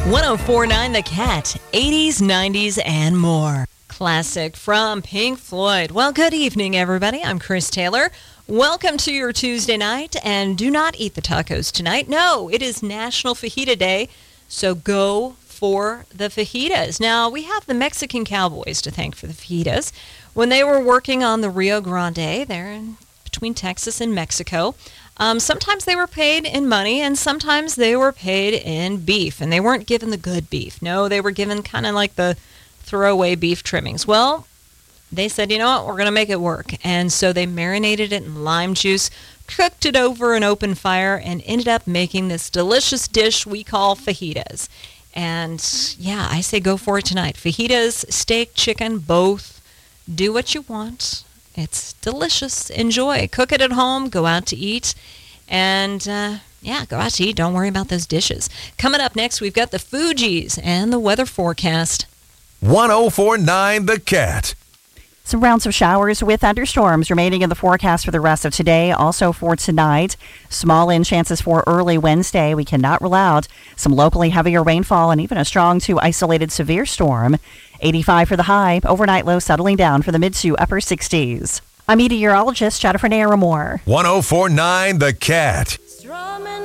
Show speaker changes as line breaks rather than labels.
1049 The Cat, 80s, 90s, and more. Classic from Pink Floyd. Well, good evening, everybody. I'm Chris Taylor. Welcome to your Tuesday night, and do not eat the tacos tonight. No, it is National Fajita Day, so go for the fajitas. Now, we have the Mexican Cowboys to thank for the fajitas. When they were working on the Rio Grande, there between Texas and Mexico, sometimes they were paid in money and sometimes they were paid in beef, and they weren't given the good beef. No, they were given kind of like the throwaway beef trimmings. Well, they said, you know what, we're going to make it work. And so they marinated it in lime juice, cooked it over an open fire, and ended up making this delicious dish we call fajitas. And yeah, I say go for it tonight. Fajitas, steak, chicken, both. Do what you want. It's delicious. Enjoy. Cook it at home. Go out to eat. And go out to eat. Don't worry about those dishes. Coming up next, we've got the Fugees and the weather forecast.
1049 The Cat.
Some rounds of showers with thunderstorms remaining in the forecast for the rest of today. Also for tonight, small in chances for early Wednesday. We cannot rule out some locally heavier rainfall and even a strong to isolated severe storm. 85 for the high. Overnight low settling down for the mid to upper 60s. I'm meteorologist Jennifer Naramore.
1049 The Cat.